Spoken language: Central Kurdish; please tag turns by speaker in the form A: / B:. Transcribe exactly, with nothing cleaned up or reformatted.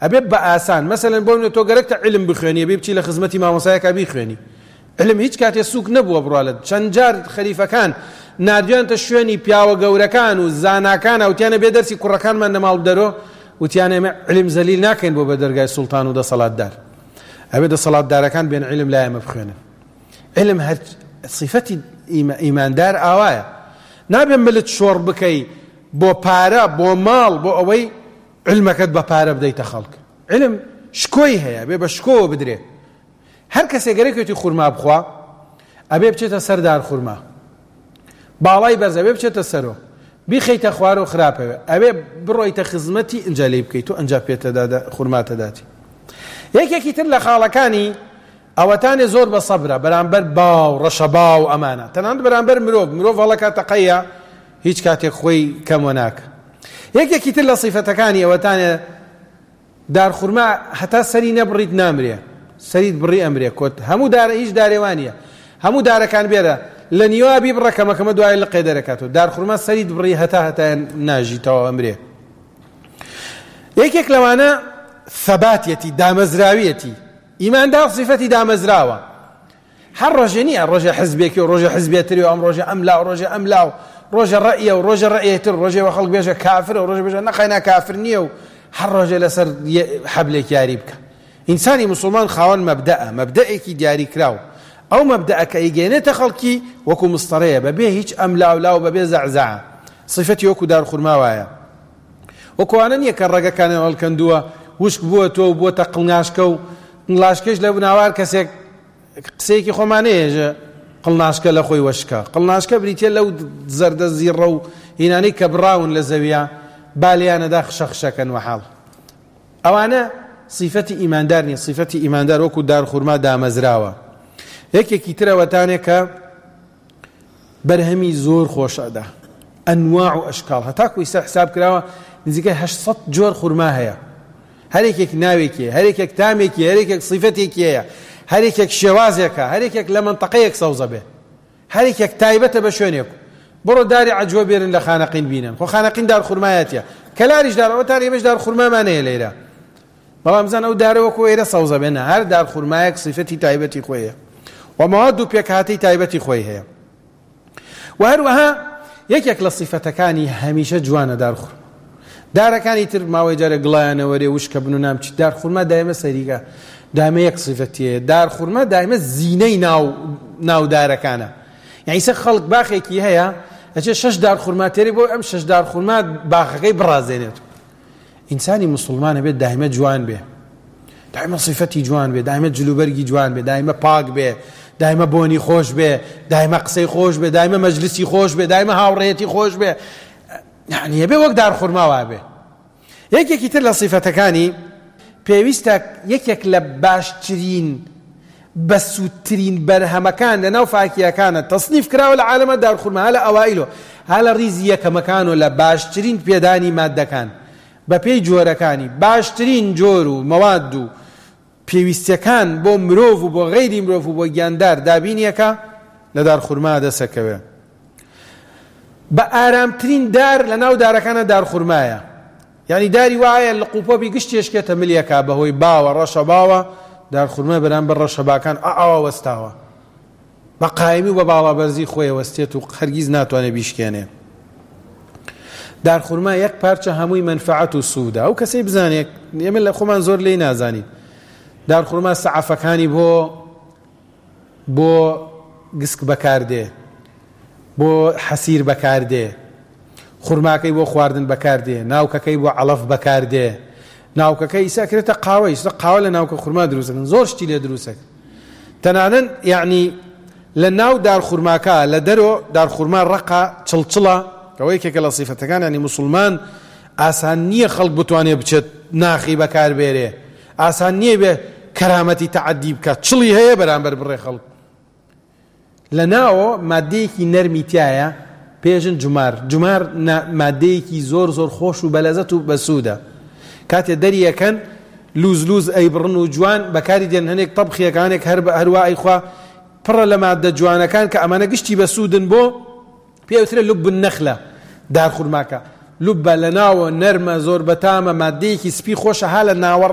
A: ئەبێ بە ئاسان مەسەلەن بۆ تۆ گەرەکتە علم بخوێنی بێ بچی لە خزمەتی مامۆسایەکە بیخوێنی علم هیچ کاتێ سووک نەبووە بڕوالت چەند جار خەریفەکان نردویانتە شوێنی پیاوە گەورەکان و زاناکان وتیانە بێ دەرسی کوڕەکانمان نەماڵ دەرۆ وتیانە ئێمە علم زەلیل ناکەین بۆ بە دەرگای سوڵتان و دەسەڵاتدار ئەبێ دەسەڵاتدارەکان بێن علم لای ئێمە بخوێنن علم هەر صفەتی ئیماندار ئاوایە نابێ ملت شۆڕ بکەی بۆ پارە بۆ ماڵ بۆ ئەوەی علمەکەت بە پارە بدەیتە خەڵک علم شکۆی هەیە بێ بە شکۆوە بدرێ هەر کەسێک گەرەکێتی خورما بخوا ئەبێ بچێتە سەر دار خورما باڵای بەرز ئەبێ بچێتە سەرۆ بیخەیتە خوارە و خراپەوێ ئەبێ بڕۆیتە خزمەتی ئەنجا لێ بکەیت و ئەنجا پێتەدا خورماتەداتی یەکێکی تر لە خاڵەکانی ئەوەتانێ زۆر بە سەبرە بەرامبەر باو ڕەشە باو ئەمانە تەنانەت بەرامبەر مرۆڤ مرۆڤ هەڵەکاتە قەیە هیچ کاتێک خۆی کەموە ناکە یەکێکی تر لە صیفەتەکانی ئەوەتانێ دارخورما هەتا سەری نەبڕیت نامرێ سەریت بڕی ئەمرێ کۆت هەموو دارە هیچ دارێوانیە هەموو دارەکان بێرە لە نیوە بیبڕە کەمەکەمە دوای لە قەی دەرەکاتەوە دارخورما سەریت بڕی هەتا هەتا ناژیتەوە ئەمرێ یەکێک لەوانە ثەباتیەتی دامەزراویەتی ئیماندار صفەتی دامەزراوە هەر ڕۆژێ نییە ڕۆژێ حزبێکی و ڕۆژێ حزبێتری و ئەم ڕۆژێ ئەملا و ڕۆژێ ئەملا و ڕۆژە ڕەئیە و ڕۆژە ڕەئیەتر ڕۆژێ خەڵک بێژە کافرە و ڕۆژێ بێژە نەخاینا کافر نییە و هەر ڕۆژێ لەسەر حەبلێک یاری بکە ئینسانی موسڵمان خاوەن مەبدەئە مەبدەئێکی دیاری کراو ئەو مەبدەئە کە ئیگەێنێتە خەڵکی وەکو مستەڕەیە بەبێ هیچ ئەملاولا و بەبێ زەعزەعە صفەتی وەکو دارخورما وایە وەکوانە نییە کە ڕێگەکانیان هەڵکەندووە وشک بووە تۆ بووەتە قڵناشکە و قڵناشکەش لە بناوار کەسێک قسەیەکی خۆمانەیەژە قڵناشکە لە خۆی وەشکە قڵناشکە بریتێ لەو زەردە زیڕە و هینانەی کە بڕاون لە زەویە بالیانەدا خشەخشەکەن وەحاڵ ئەوانە صفەتی ئیماندار نیە صفەتی ئیماندار وەکو دارخورما دامەزراوە یەکێکی ترەوەتانێک کە بەرهەمی زۆر خۆشەدا ئەنواع و ئەشکاڵ هەتاکو ئیستا حساب کراوە نزیکەی هەشت سەد جۆر خورما هەیە هەرێکێک ناوێکیە هەرێکێک تامێکی هەرێکێک صیفەتێکی هەیە هەرێکێک شێوازێکە هەرێکێک لە منتەقەیەک سەوزە بێ هەرێکێک تایبەتە بە شوێنێک بڕۆ داری عەجوە بێرن لە خانەقین بینن خۆ خانەقین دار خورمایەتیە کەلاریش دارەوە تاری ئێمەش دار خورمامانەیە لێرە بەڵام زان ئەو دارەوەکو ئێرە سەوزە بێنە هەر دار خورمایەک صیفەتی تایبەتی خۆیە و مواد و پێکهاتەی تایبەتی خۆی هەیە و هەروەها یەکێک لە صیفەتەکانی هەمیشە جوانە دارخورما دارەکانی تر ماوەی جارە گڵایانەوەرێ وشکە بن و نامچی دارخورما دایمە سەریگە دایمە یەک صیفەتیە دارخورما دایمە زینەی ناو ناو دارەکانە یعنی سە خەڵک باخێکی هەیە ئەچێ شەش دارخورما تێری بۆ ئەم شەش دارخورما باخەکەی بڕازێنێت ئینسانی موسڵمانە بێت دایمە جوان بێ دایمە صیفەتی جوان بێ دایمە جلوبەرگی جوان بێ دایمە پاک بێ دایمە بۆنی خۆش بێ دایمە قسەی خۆش بێ دایمە مەجلیسی خۆش بێ دایمە هاوڕێتی خۆش بێ يعني يبي وقت دار خورما وابه یەکێکی تر لە صیفەتەکانی پێویستە یەکێک لە باشترین بەسوودترین بەرهەمەکان لە ناو فاکیەکانە تەصنیف کراوە لە عالەمە دار خورما هە لە ئەوایلۆ هە لە ڕیزی یەکەمەکان و لە باشترین پێدانی مادەکان بە پێی جۆرەکانی باشترین جۆر و مەواد و پێویستیەکان بۆ مرۆڤ و بۆ غەیری مرۆڤ و بۆ گیاندار دابینیەکە لە دار خورما دەسەکەوێ بە ئارامترین دار لە ناو دارەکانە دار خورمایە یعنی داری وایە لە قوپۆبی گشتێشکێتە ملیەکە بەهۆی باوە ڕەشە باوە دار خورما بەرامبەر ڕەشەباکان ئاوا وەستاوە بە قایمی و بە باڵابەرزی خۆی وەستێت و هەرگیز ناتوانێت بیشکێنێ دار خورما یەک پارچە هەمووی منفعەت و سوودە ئەو کەسەی بزانێت ئێمە لە خۆمان زۆر لێی نازانین دار خورما سەعافەکانی بۆ بۆ گسک بەکاردێ بۆ حەسیر بەکاردێ خورماکەی بۆ خواردن بەکاردێ ناوکەکەی بۆ عەڵەف بەکاردێ ناوکەکەی ئیساکرێتە قاوە ئیستا قاوە لە ناوکە خورما دروستەکەن زۆر شتی لێ دروستەکەن تەنانەت یعنی لە ناو دار خورماکە لە دەرۆ دار خورما ڕەقە چڵچڵە کەوە یەکێکە لە صیفەتەکان ینی موسڵمان ئاسان نییە خەڵک بتوانێت بچێت ناخی بەکاربێرێ ئاسان نییە بێ کەرامەتی تەعەدی بکات چڵی هەیە بەرامبەر بڕێ خەڵک لە ناوە مادەیەکی نەرمی تایە پێژن جومار جومار مادەیەکی زۆر زۆر خۆش و بەلەزەت و بەسوودە کاتێ دەریەکەن لوز لوز ئەیبڕن و جوان بەکاری دێن هەنێک تەبخیەکانێک هەر هەروە ئەیخوا پڕە لە مادە جوانەکان کە ئەمانە گشتی بەسوودن بۆ پێوترە لوب النەخلە دار خورماکە لوبە لە ناوە نەرمە زۆر بەتامە مادەیەکی سپی خۆشە ها لە ناوە